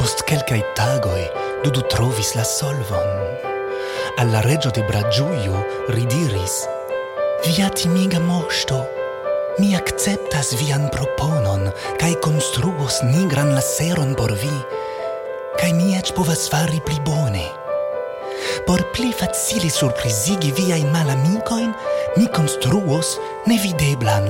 Post kelkaj tagoj Dudu trovis la solvon. Al la regio de Bragiujo ridiris: Via timiga moŝto, mi akceptas vian proponon kaj konstruos nigran laseron por vi, kaj mi eĉ povas fari pli bone. Por pli facile surprizigi viajn malamikojn, mi konstruos nevideblan